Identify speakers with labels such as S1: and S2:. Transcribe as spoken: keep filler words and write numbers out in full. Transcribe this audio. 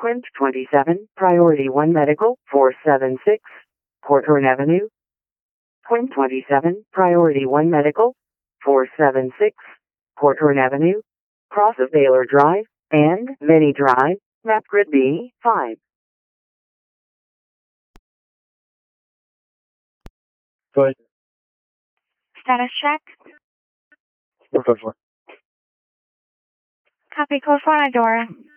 S1: Quint twenty-seven, Priority one Medical, four seven six, Corcoran Avenue. Quint twenty-seven, Priority one Medical, four seven six, Corcoran Avenue, cross of Baylor Drive, and Mini Drive, map grid B five.
S2: Go ahead.
S3: Status check.
S2: four five four.
S3: Copy code for Idora.